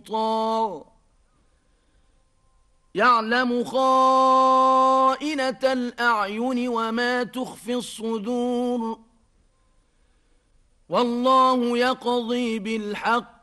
طاغ يعلم خائنة الأعين وما تخفي الصدور والله يقضي بالحق